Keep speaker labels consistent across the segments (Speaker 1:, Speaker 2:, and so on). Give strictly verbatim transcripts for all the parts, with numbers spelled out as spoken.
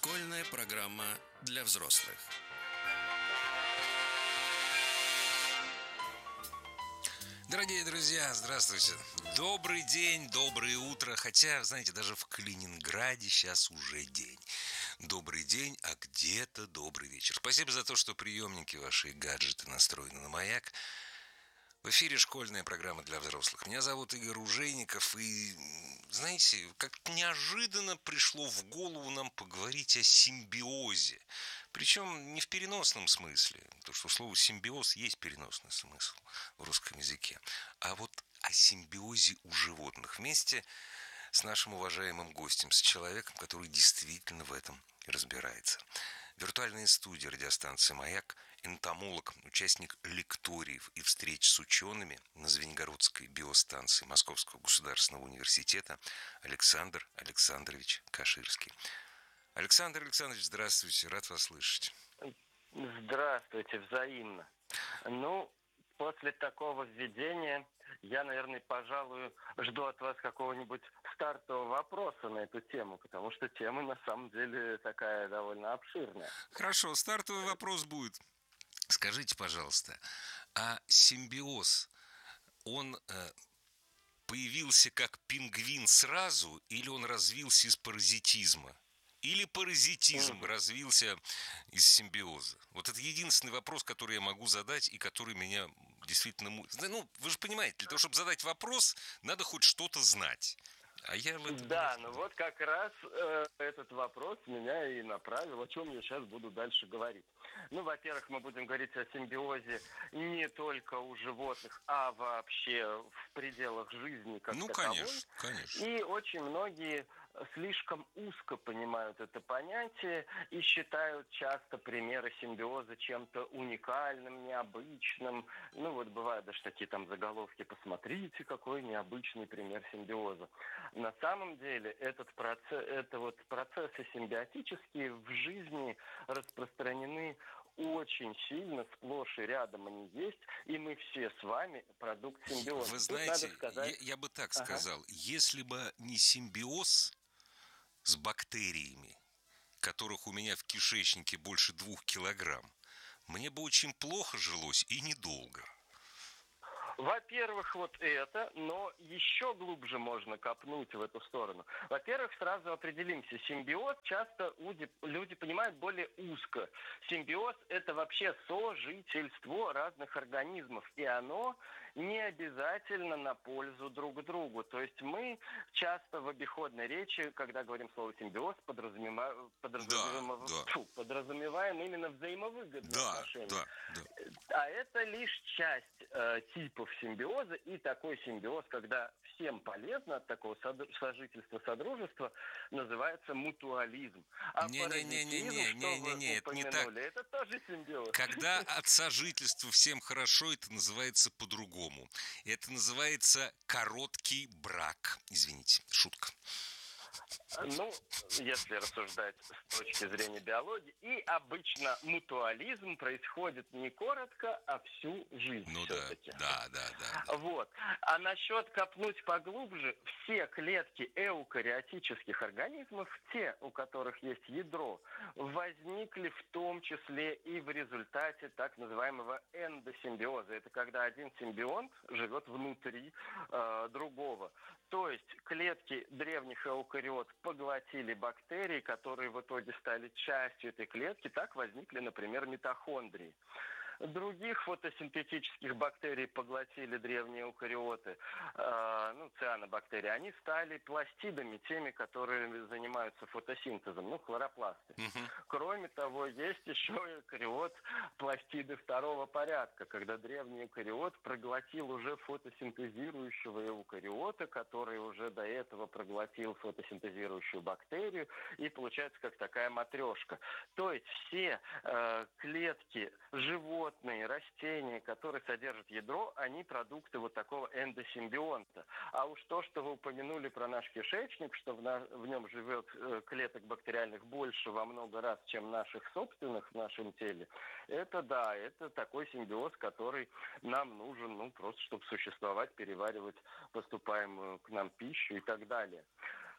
Speaker 1: Школьная программа для взрослых. Дорогие друзья, здравствуйте. Добрый день, доброе утро. Хотя, знаете, даже в Калининграде сейчас уже день. Добрый день, а где-то добрый вечер. Спасибо за то, что приемники ваши и гаджеты настроены на «Маяк». В эфире школьная программа для взрослых. Меня зовут Игорь Ужеников. И, знаете, как неожиданно пришло в голову нам поговорить о симбиозе. Причем не в переносном смысле. Потому что слово «симбиоз» есть переносный смысл в русском языке. А вот о симбиозе у животных. Вместе с нашим уважаемым гостем, с человеком, который действительно в этом разбирается. Виртуальная студия радиостанции «Маяк», энтомолог, участник лекториев и встреч с учеными на Звенигородской биостанции Московского государственного университета Александр Александрович Каширский. Александр Александрович, здравствуйте, рад вас слышать.
Speaker 2: Здравствуйте, взаимно. Ну, после такого введения я, наверное, пожалуй, жду от вас какого-нибудь стартового вопроса на эту тему, потому что тема на самом деле такая довольно обширная.
Speaker 1: Хорошо, стартовый вопрос будет. Скажите, пожалуйста, а симбиоз, он э, появился как пингвин сразу, или он развился из паразитизма? Или паразитизм mm-hmm. развился из симбиоза? Вот это единственный вопрос, который я могу задать и который меня действительно... Ну, вы же понимаете, для того, чтобы задать вопрос, надо хоть что-то знать. А я в этом
Speaker 2: да, ну вот как раз э, этот вопрос меня и направил, о чем я сейчас буду дальше говорить. Ну, во-первых, мы будем говорить о симбиозе не только у животных, а вообще в пределах жизни как
Speaker 1: ну,
Speaker 2: таковой.
Speaker 1: конечно, конечно.
Speaker 2: И очень многие слишком узко понимают это понятие и считают часто примеры симбиоза чем-то уникальным, необычным. Ну, вот бывают даже такие там заголовки: посмотрите, какой необычный пример симбиоза. На самом деле этот процесс, это вот процессы симбиотические в жизни распространены очень сильно, сплошь и рядом они есть, и мы все с вами продукт симбиоза.
Speaker 1: Вы знаете, сказать... я, я бы так ага. сказал, если бы не симбиоз с бактериями, которых у меня в кишечнике больше двух килограмм, мне бы очень плохо жилось и недолго.
Speaker 2: Во-первых, вот это, но еще глубже можно копнуть в эту сторону. Во-первых, сразу определимся. Симбиоз часто люди, люди понимают более узко. Симбиоз – это вообще сожительство разных организмов, и оно не обязательно на пользу друг другу. То есть мы часто в обиходной речи, когда говорим слово симбиоз, подразумеваем, подразумеваем,
Speaker 1: да,
Speaker 2: фу,
Speaker 1: да.
Speaker 2: подразумеваем именно взаимовыгодные
Speaker 1: да,
Speaker 2: отношения.
Speaker 1: Да, да.
Speaker 2: А это лишь часть э, типов симбиоза, и такой симбиоз, когда всем полезно от такого сожительства, содружества, называется мутуализм. А паразитизм, что вы упомянули, это тоже симбиоз.
Speaker 1: Когда от сожительства всем хорошо, это называется по-другому. Это называется короткий брак. Извините, шутка.
Speaker 2: Ну, если рассуждать с точки зрения биологии, и обычно мутуализм происходит не коротко, а всю жизнь
Speaker 1: ну
Speaker 2: все-таки.
Speaker 1: Да, да, да, да.
Speaker 2: Вот. А насчет копнуть поглубже, все клетки эукариотических организмов, те, у которых есть ядро, возникли в том числе и в результате так называемого эндосимбиоза. Это когда один симбионт живет внутри э, другого. То есть клетки древних эукариот поглотили бактерии, которые в итоге стали частью этой клетки. Так возникли, например, митохондрии. Других фотосинтетических бактерий поглотили древние эукариоты, э, ну, цианобактерии. Они стали пластидами, теми, которые занимаются фотосинтезом, ну, хлоропласты. Uh-huh. Кроме того, есть еще эукариот пластиды второго порядка, когда древний эукариот проглотил уже фотосинтезирующего эукариота, который уже до этого проглотил фотосинтезирующую бактерию, и получается как такая матрешка. То есть все э, клетки животных, растения, которые содержат ядро, они продукты вот такого эндосимбионта. А уж то, что вы упомянули про наш кишечник, что в, на, в нем живет э, клеток бактериальных больше во много раз, чем наших собственных в нашем теле, это да, это такой симбиоз, который нам нужен, ну, просто чтобы существовать, переваривать поступаемую к нам пищу и так далее.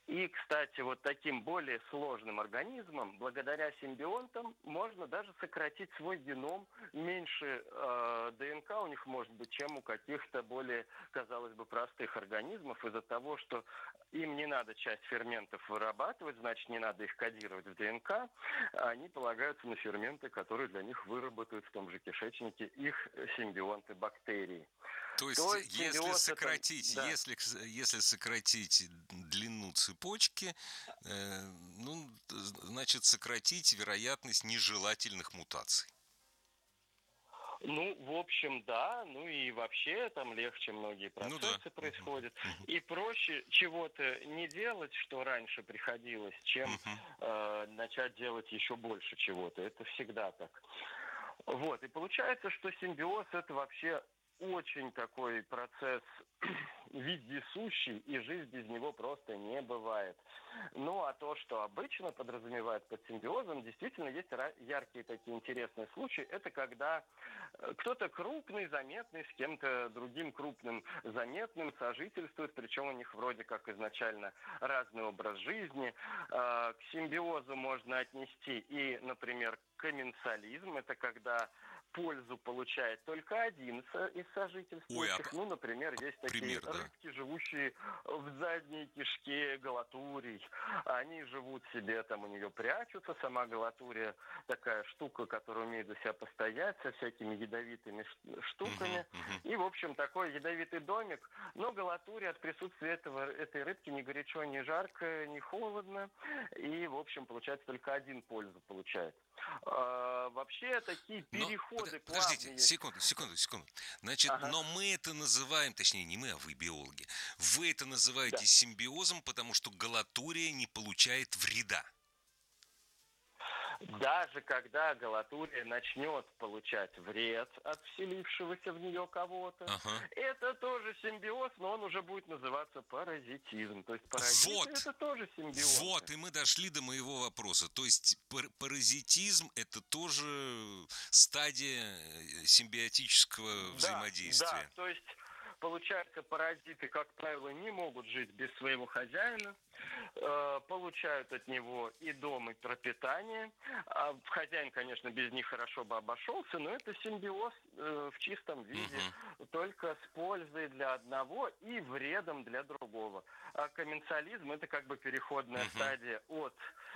Speaker 2: И, кстати, вот таким более сложным организмам, благодаря симбионтам, можно даже сократить свой геном. Меньше э, ДНК у них может быть, чем у каких-то более, казалось бы, простых организмов, из-за того, что им не надо часть ферментов вырабатывать, значит, не надо их кодировать в ДНК, а они полагаются на ферменты, которые для них выработают в том же кишечнике их симбионты бактерии.
Speaker 1: То есть,
Speaker 2: То есть
Speaker 1: если
Speaker 2: симбиоз это,
Speaker 1: сократить,
Speaker 2: да.
Speaker 1: если, если сократить длину цепочки, э, ну, значит, сократить вероятность нежелательных мутаций.
Speaker 2: Ну, в общем, да. Ну и вообще там легче многие
Speaker 1: Ну да.
Speaker 2: процессы происходят.
Speaker 1: Мгм.
Speaker 2: И проще чего-то не делать, что раньше приходилось, чем
Speaker 1: Мгм.
Speaker 2: э, начать делать еще больше чего-то. Это всегда так. Вот. И получается, что симбиоз это вообще очень такой процесс вездесущий, и жизнь без него просто не бывает. Ну, а то, что обычно подразумевают под симбиозом, действительно есть ра- яркие такие интересные случаи. Это когда э, кто-то крупный, заметный, с кем-то другим крупным, заметным сожительствует, причем у них вроде как изначально разный образ жизни. Э, К симбиозу можно отнести и, например, комменсализм. Это когда пользу получает только один со- из
Speaker 1: Ой, а,
Speaker 2: сожительствующих. Ну, например, есть такие
Speaker 1: пример, да?
Speaker 2: рыбки, живущие в задней кишке галатурий. Они живут себе, там у нее прячутся. Сама галатурия такая штука, которая умеет за себя постоять со всякими ядовитыми ш-
Speaker 1: Мгм,
Speaker 2: штуками.
Speaker 1: мгм.
Speaker 2: И, в общем, такой ядовитый домик. Но галатурия от присутствия этого, этой рыбки ни горячо, ни жарко, ни холодно. И, в общем, получается, только один пользу получает. А, вообще, такие
Speaker 1: Но, под-
Speaker 2: переходы
Speaker 1: подождите,
Speaker 2: плавные.
Speaker 1: секунду, секунду, секунду. Значит,
Speaker 2: Ага,
Speaker 1: но мы это называем, точнее, не мы, а вы биологи. Вы это
Speaker 2: да.
Speaker 1: называете симбиозом, потому что галатурия не получает вреда.
Speaker 2: Даже когда галатурия начнет получать вред от вселившегося в нее кого-то,
Speaker 1: Ага.
Speaker 2: это тоже симбиоз, но он уже будет называться паразитизм. То есть паразиты
Speaker 1: Вот,
Speaker 2: это тоже
Speaker 1: вот,
Speaker 2: симбионты.
Speaker 1: и мы дошли до моего вопроса. То есть пар- паразитизм – это тоже стадия э, симбиотического
Speaker 2: Да, да,
Speaker 1: взаимодействия.
Speaker 2: то есть получается, паразиты, как правило, не могут жить без своего хозяина, э, получают от него и дом, и пропитание. А хозяин, конечно, без них хорошо бы обошелся, но это симбиоз э, в чистом виде,
Speaker 1: Мгм.
Speaker 2: только с пользой для одного и вредом для другого. А комменсализм это как бы переходная
Speaker 1: Мгм.
Speaker 2: стадия от